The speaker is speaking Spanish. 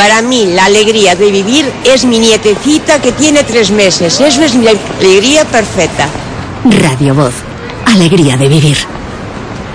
Para mí, la alegría de vivir es mi nietecita que tiene 3 meses. Eso es la alegría perfecta. Radio Voz. Alegría de vivir.